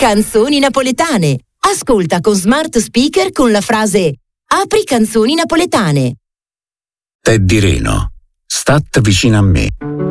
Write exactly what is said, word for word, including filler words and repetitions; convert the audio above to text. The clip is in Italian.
Canzoni napoletane. Ascolta con smart speaker con la frase apri canzoni napoletane. Teddy Reno, stat vicino a me.